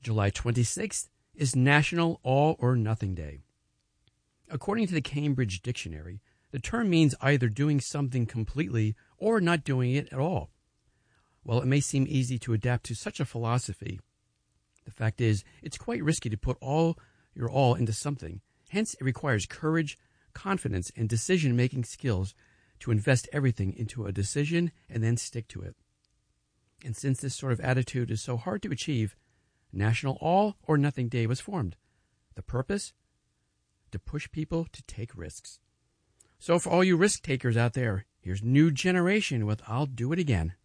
July 26th is National All or Nothing Day. According to the Cambridge Dictionary, the term means either doing something completely or not doing it at all. While it may seem easy to adapt to such a philosophy, the fact is it's quite risky to put your all into something. Hence, it requires courage, confidence, and decision-making skills to invest everything into a decision and then stick to it. And since this sort of attitude is so hard to achieve, National All or Nothing Day was formed. The purpose? To push people to take risks. So for all you risk takers out there, here's New Generation with I'll Do It Again.